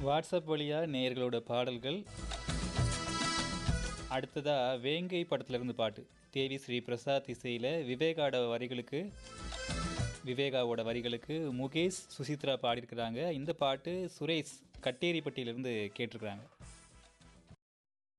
WhatsApp வழியாக நேயர்களோட பாடல்கள். அடுத்ததாக வேங்கை படத்துலேருந்து பாட்டு. தேவி ஸ்ரீ பிரசாத் இசையில் விவேகாவோட வரிகளுக்கு முகேஷ் சுசித்ரா பாடியிருக்கிறாங்க. இந்த பாட்டு சுரேஷ் கட்டேரிப்பட்டியிலிருந்து கேட்டிருக்கிறாங்க.